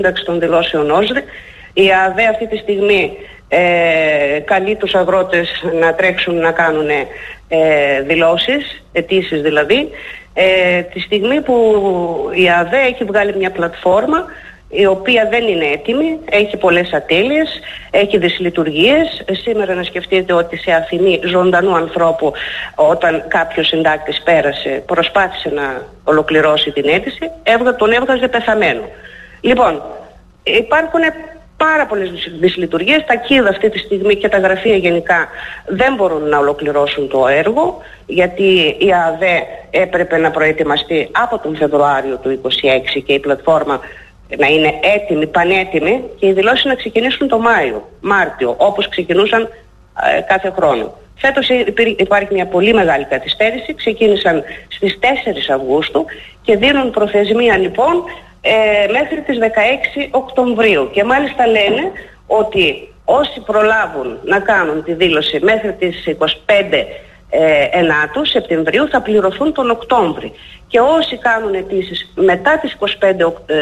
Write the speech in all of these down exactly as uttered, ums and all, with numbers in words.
σύνταξη των δηλώσεων ΟΣΔΕ. Η ΑΔΕ αυτή τη στιγμή ε, καλεί τους αγρότες να τρέξουν να κάνουν ε, δηλώσεις, αιτήσεις δηλαδή, ε, τη στιγμή που η ΑΔΕ έχει βγάλει μια πλατφόρμα η οποία δεν είναι έτοιμη, έχει πολλές ατέλειες, έχει δυσλειτουργίες. Σήμερα να σκεφτείτε ότι σε αφημί ζωντανού ανθρώπου, όταν κάποιος συντάκτης πέρασε, προσπάθησε να ολοκληρώσει την αίτηση, έβγα, τον έβγαζε πεθαμένο. Λοιπόν, υπάρχουν πάρα πολλές δυσλειτουργίες. Τα ΚΙΔ αυτή τη στιγμή και τα γραφεία γενικά δεν μπορούν να ολοκληρώσουν το έργο, γιατί η ΑΔΕ έπρεπε να προετοιμαστεί από τον Φεβρουάριο του είκοσι έξι και η πλατφόρμα να είναι έτοιμη, πανέτοιμη, και οι δηλώσεις να ξεκινήσουν το Μάιο, Μάρτιο, όπως ξεκινούσαν ε, κάθε χρόνο. Φέτος υπάρχει μια πολύ μεγάλη καθυστέρηση, ξεκίνησαν στις τέσσερις Αυγούστου και δίνουν προθεσμία λοιπόν ε, μέχρι τις δεκαέξι Οκτωβρίου. Και μάλιστα λένε ότι όσοι προλάβουν να κάνουν τη δήλωση μέχρι τις είκοσι πέντε ε, ενάτου Σεπτεμβρίου θα πληρωθούν τον Οκτώβρη. Και όσοι κάνουν αιτήσεις μετά τις είκοσι πέντε ε,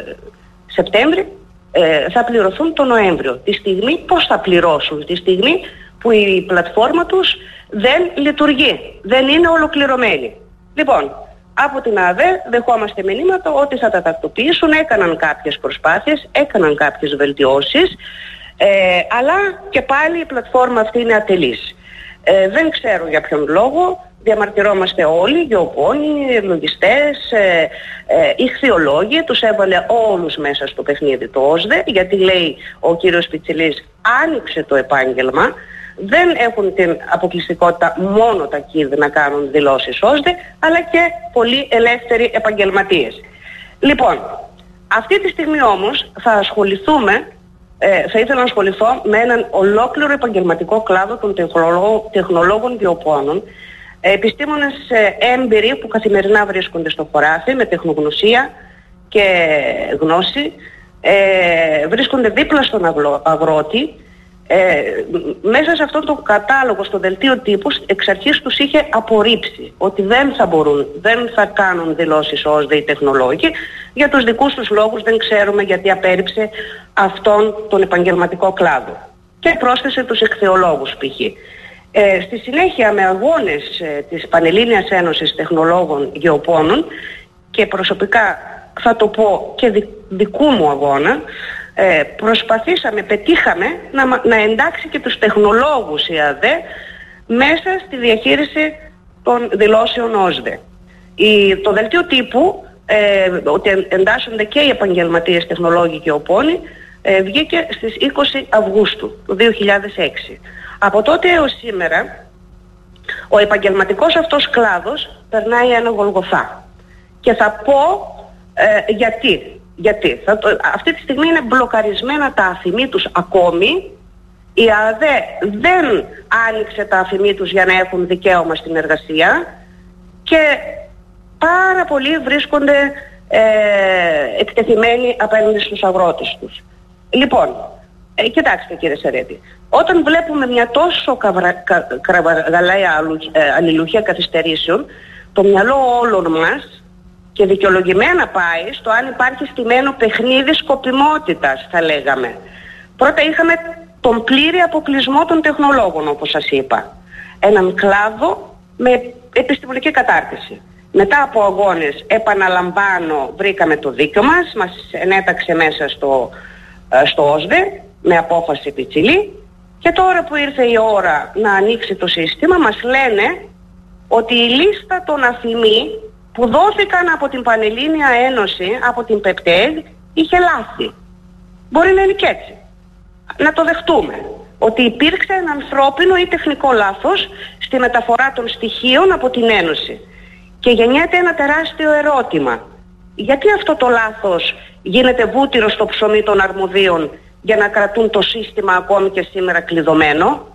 Σεπτέμβρη ε, θα πληρωθούν τον Νοέμβριο. Τη στιγμή πώς θα πληρώσουν? Τη στιγμή που η πλατφόρμα τους δεν λειτουργεί, δεν είναι ολοκληρωμένη. Λοιπόν, από την ΑΔΕ δεχόμαστε μηνύματα ότι θα τα τακτοποιήσουν, έκαναν κάποιες προσπάθειες, έκαναν κάποιες βελτιώσεις, ε, αλλά και πάλι η πλατφόρμα αυτή είναι ατελής. Ε, δεν ξέρω για ποιον λόγο, διαμαρτυρόμαστε όλοι, γεωπόνοι, λογιστές, ε, ε, ηχθειολόγοι, τους έβαλε όλους μέσα στο παιχνίδι το ΟΣΔΕ, γιατί λέει ο κύριος Πιτσιλής άνοιξε το επάγγελμα, δεν έχουν την αποκλειστικότητα μόνο τα ΚΙΔ να κάνουν δηλώσεις ΟΣΔΕ, αλλά και πολλοί ελεύθεροι επαγγελματίες. Λοιπόν, αυτή τη στιγμή όμως θα ασχοληθούμε, ε, θα ήθελα να ασχοληθώ με έναν ολόκληρο επαγγελματικό κλάδο των τεχνολόγων, τεχνολόγων γεωπόνων, επιστήμονες ε, έμπειροι που καθημερινά βρίσκονται στο χωράφι με τεχνογνωσία και γνώση, ε, βρίσκονται δίπλα στον αγρότη. Ε, μέσα σε αυτόν τον κατάλογο, στο δελτίο τύπου, εξ αρχής τους είχε απορρίψει ότι δεν θα μπορούν, δεν θα κάνουν δηλώσεις ΟΣΔΕ οι τεχνολόγοι. Για τους δικούς τους λόγους, δεν ξέρουμε γιατί απέρριψε αυτόν τον επαγγελματικό κλάδο. Και πρόσθεσε τους εκθεολόγους π.χ. Ε, στη συνέχεια, με αγώνες ε, της Πανελλήνιας Ένωσης Τεχνολόγων Γεωπόνων, και προσωπικά θα το πω και δι, δικού μου αγώνα, Ε, προσπαθήσαμε, πετύχαμε να, να εντάξει και τους τεχνολόγους η ΑΔΕ μέσα στη διαχείριση των δηλώσεων ΟΣΔΕ. Η, το δελτίο τύπου, ε, ότι εντάσσονται και οι επαγγελματίες τεχνολόγοι και οπόνοι, ε, βγήκε στις είκοσι Αυγούστου του δύο χιλιάδες έξι. Από τότε έως σήμερα ο επαγγελματικός αυτός κλάδος περνάει ένα γολγοθά. Και θα πω ε, γιατί. Γιατί θα το, αυτή τη στιγμή είναι μπλοκαρισμένα τα αφημί τους ακόμη. Η ΑΔΕ δεν άνοιξε τα αφημί τους για να έχουν δικαίωμα στην εργασία και πάρα πολλοί βρίσκονται ε, εκτεθειμένοι απέναντι στους αγρότες τους. Λοιπόν, ε, κοιτάξτε κύριε Σερέτη, όταν βλέπουμε μια τόσο καβραγαλαία ε, αλληλουχία καθυστερήσεων, το μυαλό όλων μας και δικαιολογημένα πάει στο αν υπάρχει στημένο παιχνίδι σκοπιμότητας, θα λέγαμε. Πρώτα είχαμε τον πλήρη αποκλεισμό των τεχνολόγων, όπως σας είπα. Έναν κλάδο με επιστημονική κατάρτιση. Μετά από αγώνες, επαναλαμβάνω, βρήκαμε το δίκιο μας, μας ενέταξε μέσα στο, στο ΟΣΔΕ με απόφαση Πιτσιλή, και τώρα που ήρθε η ώρα να ανοίξει το σύστημα, μας λένε ότι η λίστα των αφημί που δόθηκαν από την Πανελλήνια Ένωση, από την ΠΕΠΤΕΔ, είχε λάθη. Μπορεί να είναι και έτσι. Να το δεχτούμε. Ότι υπήρξε ένα ανθρώπινο ή τεχνικό λάθος στη μεταφορά των στοιχείων από την Ένωση. Και γεννιέται ένα τεράστιο ερώτημα. Γιατί αυτό το λάθος γίνεται βούτυρο στο ψωμί των αρμοδίων για να κρατούν το σύστημα ακόμη και σήμερα κλειδωμένο?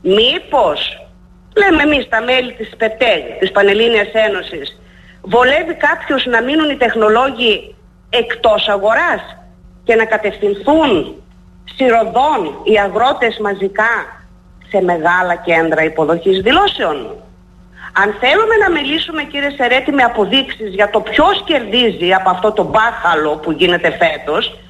Μήπως, λέμε εμείς τα μέλη της ΠΕΠΤΕΔ, της Πανελλήνιας Ένωσης, βολεύει κάποιους να μείνουν οι τεχνολόγοι εκτός αγοράς και να κατευθυνθούν σειροδόν οι αγρότες μαζικά σε μεγάλα κέντρα υποδοχής δηλώσεων? Αν θέλουμε να μιλήσουμε, κύριε Σερέτη, με αποδείξεις για το ποιος κερδίζει από αυτό το μπάχαλο που γίνεται φέτος,